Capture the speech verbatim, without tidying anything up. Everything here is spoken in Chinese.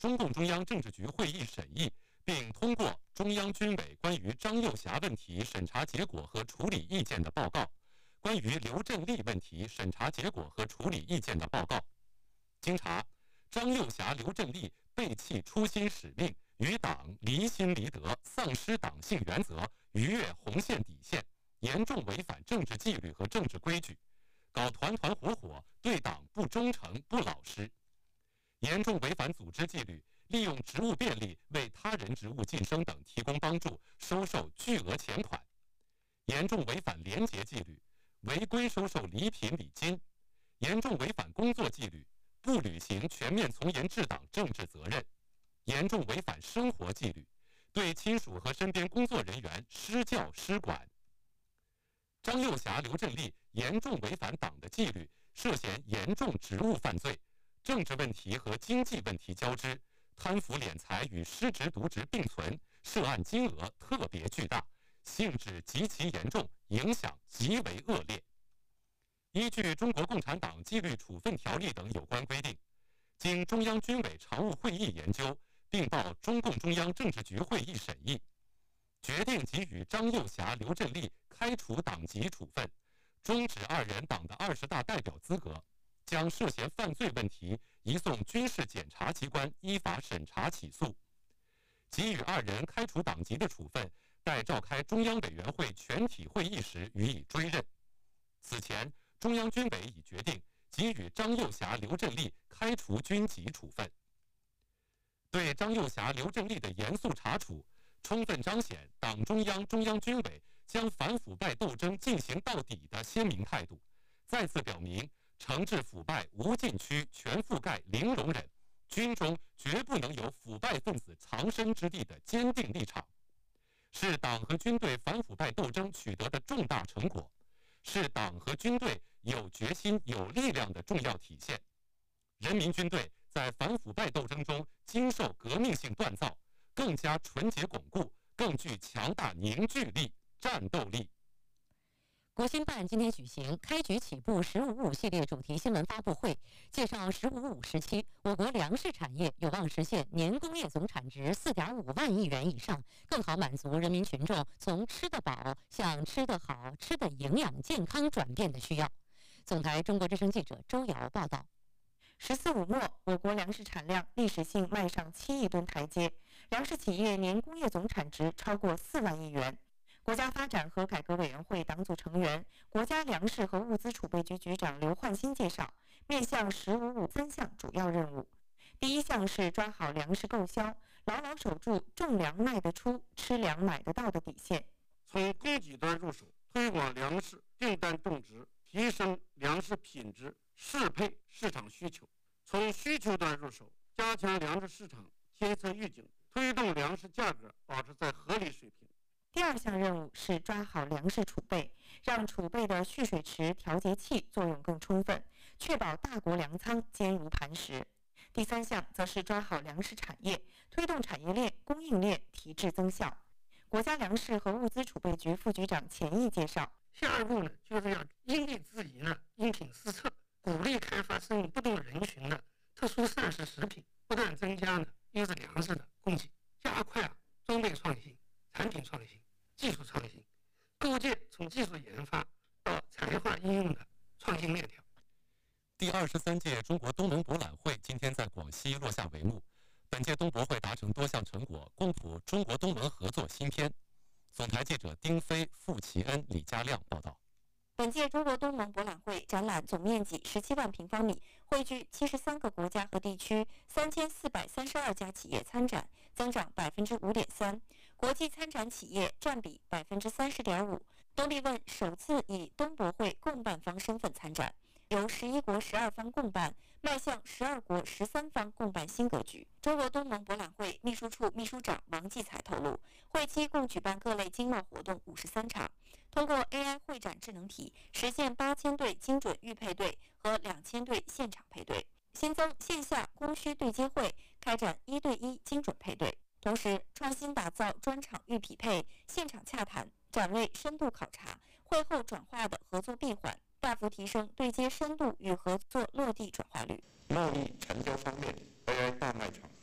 中共中央政治局会议审议，并通过中央军委关于张又侠问题审查结果和处理意见的报告，关于刘振立问题审查结果和处理意见的报告。经查，张又侠、刘振立背弃初心使命，与党离心离德，丧失党性原则，逾越红线底线，严重违反政治纪律和政治规矩，搞团团伙伙，对党不忠诚、不老实，严重违反组织纪律，利用职务便利为他人职务晋升等提供帮助，收受巨额钱款；严重违反廉洁纪律，违规收受礼品礼金；严重违反工作纪律，不履行全面从严治党政治责任；严重违反生活纪律，对亲属和身边工作人员施教施管。张又侠、刘振立严重违反党的纪律，涉嫌严重职务犯罪，政治问题和经济问题交织，贪腐敛财与失职渎职并存，涉案金额特别巨大，性质极其严重，影响极为恶劣。依据《中国共产党纪律处分条例》等有关规定，经中央军委常务会议研究，并报中共中央政治局会议审议，决定给予张又侠、刘振立开除党籍处分，终止二人党的二十大代表资格，将涉嫌犯罪问题移送军事检察机关依法审查起诉。给予二人开除党籍的处分，待召开中央委员会全体会议时予以追认。此前，中央军委已决定给予张又侠、刘振立开除军籍处分。对张又侠、刘振立的严肃查处，充分彰显党中央、中央军委将反腐败斗争进行到底的鲜明态度，再次表明惩治腐败无禁区、全覆盖、零容忍，军中绝不能有腐败分子藏身之地的坚定立场，是党和军队反腐败斗争取得的重大成果，是党和军队有决心、有力量的重要体现。人民军队在反腐败斗争中经受革命性锻造，更加纯洁巩固，更具强大凝聚力、战斗力。 国新办今天举行开局起步“十五五”系列主题新闻发布会，介绍“十五五”时期我国粮食产业有望实现年工业总产值四点五万亿元以上，更好满足人民群众从吃得饱向吃得好、吃得营养健康转变的需要。总台中国之声记者周瑶报道。 十四五末，我国粮食产量历史性迈上七亿吨台阶，粮食企业年工业总产值超过四万亿元。国家发展和改革委员会党组成员、国家粮食和物资储备局局长刘焕新介绍，面向“十五五”三项主要任务。第一项是抓好粮食购销，牢牢守住种粮卖得出、吃粮买得到的底线。 从供给端入手，推广粮食订单种植，提升粮食品质，适配市场需求；从需求端入手，加强粮食市场监测预警，推动粮食价格保持在合理水平。 第二项任务是抓好粮食储备，让储备的蓄水池、调节器作用更充分，确保大国粮仓坚如磐石。第三项则是抓好粮食产业，推动产业链、供应链提质增效。国家粮食和物资储备局副局长钱毅介绍， 下一步呢，就是要因地制宜呢，因品施策，鼓励开发适应不同人群的特殊膳食食品，不断增加呢优质粮食的供给，加快啊装备创新、产品创新、技术创新，构建从技术研发到产业化应用的创新链条。 第二十三届中国东盟博览会今天在广西落下帷幕。本届东博会达成多项成果，共谱中国东盟合作新篇。总台记者丁飞、傅奇恩、李佳亮报道。 本届中国东盟博览会展览总面积十七万平方米，汇聚七十三个国家和地区，三千四百三十二家企业参展，增长百分之五点三，国际参展企业占比百分之三十点五。东帝汶首次以东博会共办方身份参展，由十一国十二方共办，迈向十二国十三方共办新格局。中国东盟博览会秘书处秘书长王继才透露，会期共举办各类经贸活动五十三场，通过 A I 会展智能体实现八千对精准预配对和两千对现场配对，新增线下供需对接会，开展一对一精准配对，同时创新打造专场预匹配、现场洽谈、展位深度考察、会后转化的合作闭环，大幅提升对接深度与合作落地转化率。 贸易成交方面 ，A I 大卖场